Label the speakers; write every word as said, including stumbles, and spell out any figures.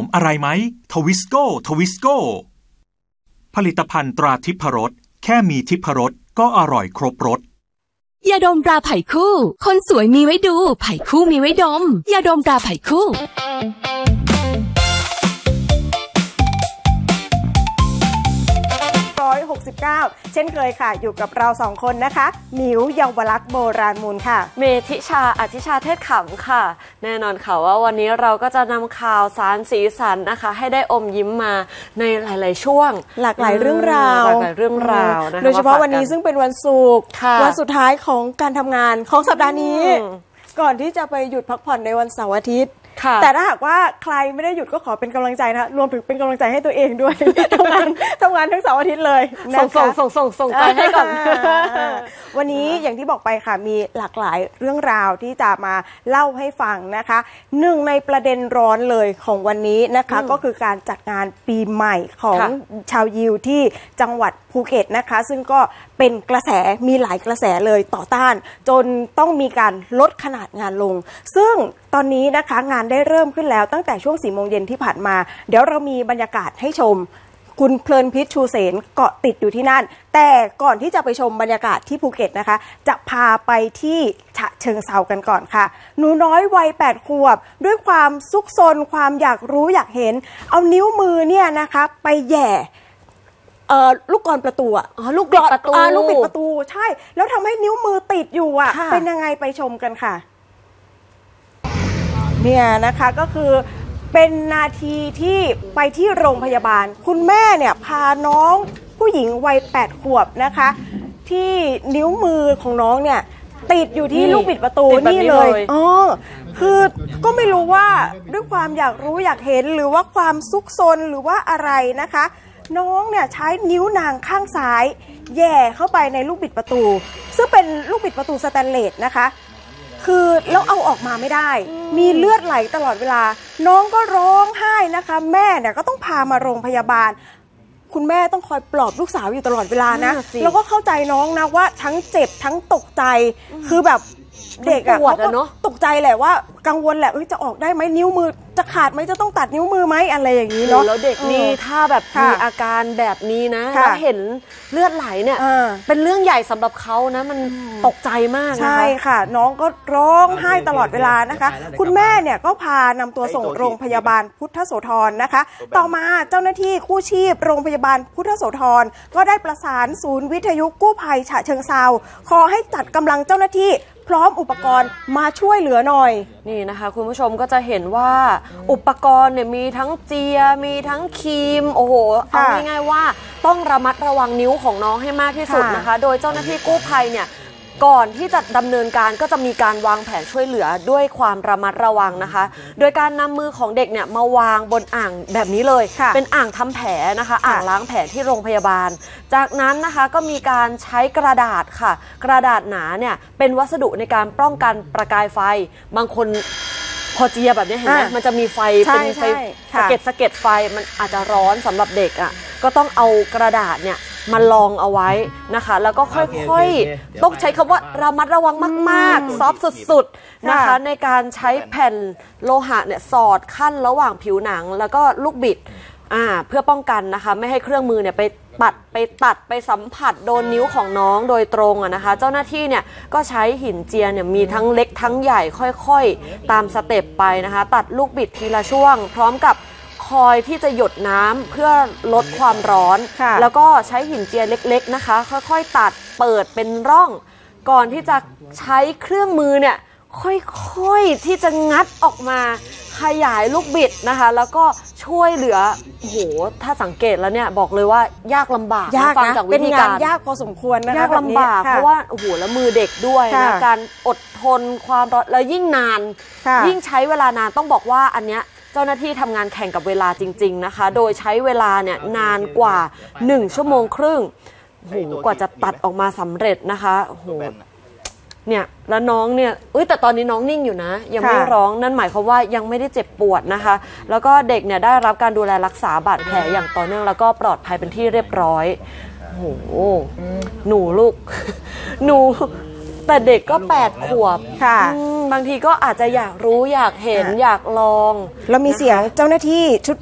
Speaker 1: ำอะไรไหมทวิสโก้ทวิสโก้ผลิตภัณฑ์ตราทิพรสแค่มีทิพรสก็อร่อยครบรส
Speaker 2: ยาดมตราไผ่คู่คนสวยมีไว้ดูไผ่คู่มีไว้ดมยาดมตราไผ่คู่
Speaker 3: หกสิบเก้าเช่นเคยค่ะอยู่กับเราสองคนนะคะหมิวเยาวลักษณ์โบราณมูลค่ะ
Speaker 4: เมธิชาอธิชาเทศขำค่ะแน่นอนค่ะว่าวันนี้เราก็จะนำข่าวสารสีสันนะคะให้ได้อมยิ้มมาในหลายๆช่วง
Speaker 3: หลากหลายเรื่องราว
Speaker 4: หลากหลายเรื่องราวนะคะ
Speaker 3: โดยเฉพาะวันนี้ซึ่งเป็นวันศุกร์วันสุดท้ายของการทำงานของสัปดาห์นี้ก่อนที่จะไปหยุดพักผ่อนในวันเสาร์อาทิตย์แต่ถ้าหากว่าใครไม่ได้หยุดก็ขอเป็นกำลังใจนะรวมถึงเป็นกำลังใจให้ตัวเองด้วย ทำงานทำงานทั้งเสาร์อาทิตย์เลย
Speaker 4: ส่งส่งส่งส่งส่งใจให้ก่อน
Speaker 3: วันนี้อย่างที่บอกไปค่ะมีหลากหลายเรื่องราวที่จะมาเล่าให้ฟังนะคะหนึ่งในประเด็นร้อนเลยของวันนี้นะคะก็คือการจัดงานปีใหม่ของชาวยิวที่จังหวัดภูเก็ตนะคะซึ่งก็เป็นกระแสมีหลายกระแสเลยต่อต้านจนต้องมีการลดขนาดงานลงซึ่งตอนนี้นะคะงานได้เริ่มขึ้นแล้วตั้งแต่ช่วงสี่โมงเย็นที่ผ่านมาเดี๋ยวเรามีบรรยากาศให้ชมคุณเพลินพิษชูเสนเกาะติดอยู่ที่นั่นแต่ก่อนที่จะไปชมบรรยากาศที่ภูเก็ตนะคะจะพาไปที่ฉะเชิงเทรากันก่อนค่ะหนูน้อยวัยแปดขวบด้วยความซุกซนความอยากรู้อยากเห็นเอานิ้วมือเนี่ยนะคะไปแย่เอ่อลูกกลอนประตูอ่ะ
Speaker 4: อ๋อลูกบิดประตู
Speaker 3: อ่าลูกบิดประตูใช่แล้วทำให้นิ้วมือติดอยู่อ่ะเป็นยังไงไปชมกันค่ะเนี่ยนะคะก็คือเป็นนาทีที่ไปที่โรงพยาบาลคุณแม่เนี่ยพาน้องผู้หญิงวัยแปดขวบนะคะที่นิ้วมือของน้องเนี่ยติดอยู่ที่ลูกบิดประตูนี่เลยอ๋อคือก็ไม่รู้ว่าด้วยความอยากรู้อยากเห็นหรือว่าความซุกซนหรือว่าอะไรนะคะน้องเนี่ยใช้นิ้วนางข้างซ้ายแย่เข้าไปในลูกบิดประตูซึ่งเป็นลูกบิดประตูสแตนเลสนะคะคือแล้วเอาออกมาไม่ได้มีเลือดไหลตลอดเวลาน้องก็ร้องไห้นะคะแม่เนี่ยก็ต้องพามาโรงพยาบาลคุณแม่ต้องคอยปลอบลูกสาวอยู่ตลอดเวลานะแล้วก็เข้าใจน้องนะว่าทั้งเจ็บทั้งตกใจคือแบบเด็กอะเขาก็ตกใจแหละว่ากังวลแหละจะออกได้ไหมนิ้วมือจะขาดไหมจะต้องตัดนิ้วมือไหมอะไรอย่างนี้เนาะ
Speaker 4: แล้วเด็กนี่ถ้าแบบมีอาการแบบนี้นะแล้วเห็นเลือดไหลเนี่ยเป็นเรื่องใหญ่สำหรับเขานะมันตกใจมาก
Speaker 3: ใช่ค่ะน้องก็ร้องไห้ตลอดเวลานะคะคุณแม่เนี่ยก็พานำตัวส่งโรงพยาบาลพุทธโสธรนะคะต่อมาเจ้าหน้าที่กู้ชีพโรงพยาบาลพุทธโสธรก็ได้ประสานศูนย์วิทยุกู้ภัยฉะเชิงเทราขอให้จัดกำลังเจ้าหน้าที่พร้อมอุปกรณ์มาช่วยเหลือหน่อย
Speaker 4: นี่นะคะคุณผู้ชมก็จะเห็นว่าอุปกรณ์เนี่ยมีทั้งเจียมีทั้งครีมโอ้โหเอาง่ายๆว่าต้องระมัดระวังนิ้วของน้องให้มากที่สุดนะคะโดยเจ้าหน้าที่กู้ภัยเนี่ยก่อนที่จะดำเนินการก็จะมีการวางแผนช่วยเหลือด้วยความระมัดระวังนะคะโดยการนำมือของเด็กเนี่ยมาวางบนอ่างแบบนี้เลยเป็นอ่างทำแผลนะคะอ่างล้างแผลที่โรงพยาบาลจากนั้นนะคะก็มีการใช้กระดาษค่ะกระดาษหนาเนี่ยเป็นวัสดุในการป้องกันประกายไฟบางคนพอเจียแบบนี้เห็นไหมมันจะมีไฟเป็นไฟสะเก็ดสะเก็ดไฟมันอาจจะร้อนสำหรับเด็กอ่ะก็ต้องเอากระดาษเนี่ยมาลองเอาไว้นะคะแล้วก็ค่อยๆต้องใช้คำว่าระมัดระวังมากๆซอฟสุดๆนะคะในการใช้แผ่นโลหะเนี่ยสอดขั้นระหว่างผิวหนังแล้วก็ลูกบิดอ่าเพื่อป้องกันนะคะไม่ให้เครื่องมือเนี่ยไปปัดไปตัดไปสัมผัสโดนนิ้วของน้องโดยตรงอะนะคะเจ้าหน้าที่เนี่ยก็ใช้หินเจียเนี่ยมีทั้งเล็กทั้งใหญ่ค่อยๆตามสเต็ปไปนะคะตัดลูกบิดทีละช่วงพร้อมกับคอยที่จะหยดน้ำเพื่อลดความร้อนแล้วก็ใช้หินเจียเล็กๆนะคะค่อยๆตัดเปิดเป็นร่องก่อนที่จะใช้เครื่องมือเนี่ยค่อยๆที่จะงัดออกมาขยายลูกบิดนะคะแล้วก็ช่วยเหลือโอ้โหถ้าสังเกตแล้วเนี่ยบอกเลยว่ายากลำบาก
Speaker 3: ยากนะเป็นงานยากพอสมควรนะคะ
Speaker 4: ยากลำบากเพราะว่าโอ้โหแล้วมือเด็กด้วยนะการอดทนความร้อนแล้วยิ่งนานยิ่งใช้เวลานานต้องบอกว่าอันเนี้ยเจ้าหน้าที่ทำงานแข่งกับเวลาจริงๆนะคะโดยใช้เวลาเนี่ยนานกว่าหนึ่งชั่วโมงครึ่งโอ้โหกว่าจะตัดออกมาสำเร็จนะคะโอ้โหเนี่ยแล้วน้องเนี่ยเอ้ยแต่ตอนนี้น้องนิ่งอยู่นะยังไม่ร้องนั่นหมายความว่ายังไม่ได้เจ็บปวดนะคะแล้วก็เด็กเนี่ยได้รับการดูแลรักษาบาดแผลอย่างต่อเนื่องแล้วก็ปลอดภัยเป็นที่เรียบร้อยโอ้โหหนูลูกหนูแต่เด็กก็แปดขวบค่ะบางทีก็อาจจะอยากรู้อยากเห็นอยากลอง
Speaker 3: แล้วมีเสียงเจ้าหน้าที่ชุด